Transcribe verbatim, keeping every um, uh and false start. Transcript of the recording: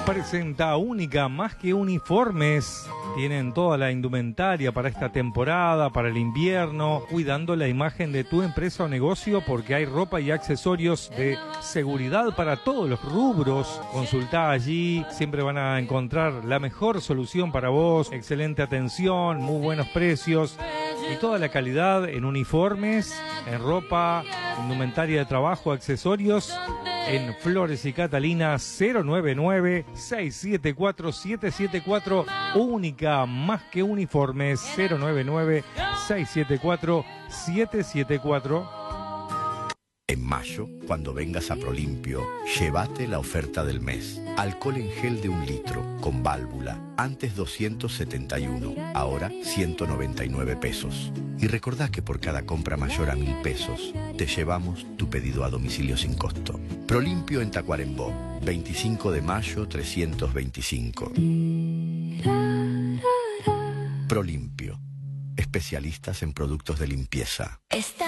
Presenta Única Más que Uniformes. Tienen toda la indumentaria para esta temporada, para el invierno, cuidando la imagen de tu empresa o negocio porque hay ropa y accesorios de seguridad para todos los rubros. Consultá allí, siempre van a encontrar la mejor solución para vos, excelente atención, muy buenos precios y toda la calidad en uniformes, en ropa, indumentaria de trabajo, accesorios. En Flores y Catalina cero nueve nueve, seis siete cuatro, siete siete cuatro. Única Más que Uniformes cero nueve nueve, seis siete cuatro, siete siete cuatro. En mayo, cuando vengas a Prolimpio, llévate la oferta del mes. Alcohol en gel de un litro, con válvula, antes doscientos setenta y uno, ahora ciento noventa y nueve pesos. Y recordá que por cada compra mayor a mil pesos, te llevamos tu pedido a domicilio sin costo. Prolimpio en Tacuarembó, veinticinco de mayo trescientos veinticinco. Prolimpio, especialistas en productos de limpieza.